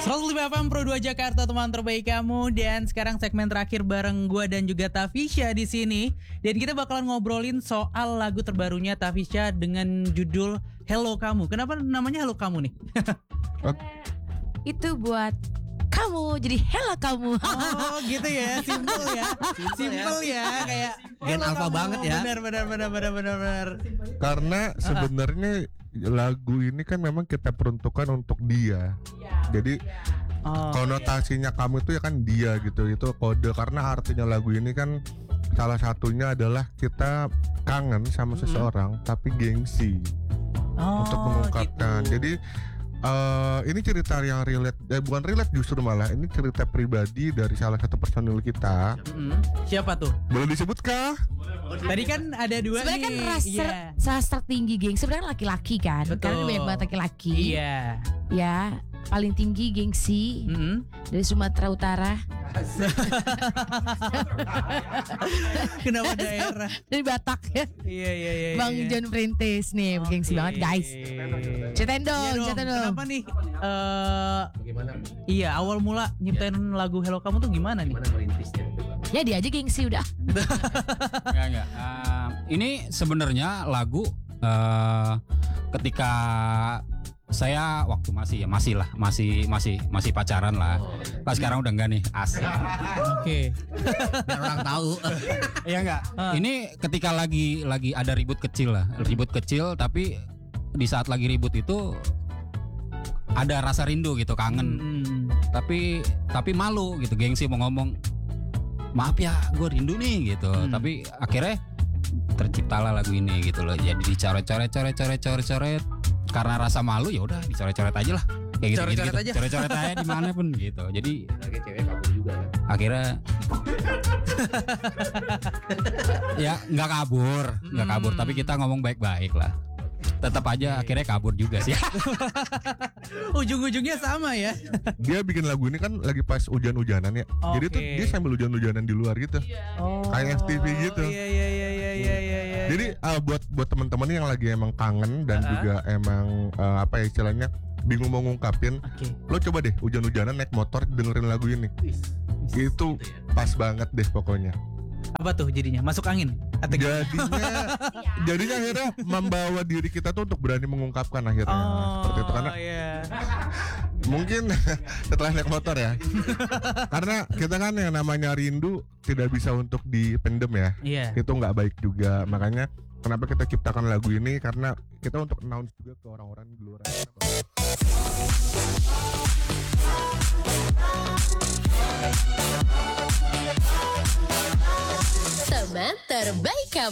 105 FM Pro 2 Jakarta, teman terbaik kamu. Dan sekarang segmen terakhir bareng gue dan juga Tafisya di sini. Dan kita bakalan ngobrolin soal lagu terbarunya Tafisya dengan judul Hello Kamu. Kenapa namanya Hello Kamu nih? Itu buat kamu, jadi hello kamu. Oh gitu ya, simple ya. Simple ya, kayak Gen alpha banget ya. Benar. Karena sebenarnya lagu ini kan memang kita peruntukkan untuk dia. Jadi konotasinya kamu itu ya kan dia gitu. Itu kode, karena artinya lagu ini kan salah satunya adalah kita kangen sama seseorang tapi gengsi untuk mengungkapkan. Gitu. Jadi ini cerita yang relate, bukan relate justru malah ini cerita pribadi dari salah satu personil kita. Siapa tuh? Boleh disebutkah? Tadi kan ada dua Sebenarnya kan nih. sastra tinggi geng sebenarnya laki-laki kan. Betul. Karena banyak banget laki-laki. Iya. Ya, paling tinggi gengsi dari Sumatera Utara. Kenapa daerah? Dari Batak ya. Iya. Bang John Printis nih, gengsi banget guys. Ceritain dong, Iya ceritain dong. Kenapa nih? Iya, awal mula nyiptain lagu Hello Kamu tuh gimana nih? Ya dia aja gengsi udah. Enggak. Ini sebenarnya lagu ketika saya waktu masih pacaran lah. Pas sekarang udah enggak nih, asik. Oke. Biar orang tahu. Iya enggak. Ini ketika lagi ada ribut kecil lah, tapi di saat lagi ribut itu ada rasa rindu gitu, kangen. Tapi malu gitu, gengsi mau ngomong. Maaf ya, gue rindu nih gitu. Tapi akhirnya terciptalah lagu ini gitu loh. Jadi dicoret-coret. Karena rasa malu ya udah dicoret-coret aja lah. Kayak gitu. Coret-coret aja. Coret-coret aja dimanapun gitu. Jadi cewek kabur juga kan. Akhirnya ya nggak kabur. Tapi kita ngomong baik-baik lah. Tetap aja akhirnya kabur juga sih. Ujung-ujungnya sama ya. Dia bikin lagu ini kan lagi pas hujan-hujanan ya. Jadi tuh dia sambil hujan-hujanan di luar gitu. Kayak FTV gitu. Iya. Jadi buat teman-teman yang lagi emang kangen dan juga emang apa ya istilahnya bingung mau ngungkapin, lo coba deh hujan-hujanan naik motor dengerin lagu ini. Itu pas banget deh pokoknya. Apa tuh jadinya? Masuk angin? Jadinya akhirnya membawa diri kita tuh untuk berani mengungkapkan akhirnya. Seperti itu karena mungkin setelah naik motor ya. Karena kita kan yang namanya rindu tidak bisa untuk dipendem ya. Itu nggak baik juga. Makanya kenapa kita ciptakan lagu ini, karena kita untuk announce juga ke orang-orang di luar sana. Teman terbaik kamu.